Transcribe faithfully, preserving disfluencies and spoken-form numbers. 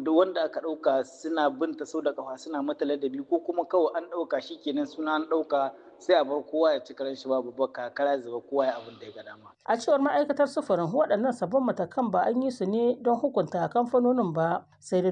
duk wanda aka ɗauka suna binta sau da ƙafa suna mata ladabi ko kuma kawai an ɗauka shi kenan suna an ɗauka sai a bar kowa ya ci karen shi babu baka kara zuba kowa ya abin da ya ga dama. A cewar ma'aikatar sufurin waɗannan sabbin matakan ba an yi su ne don hukunta kamfanonin ba sai dai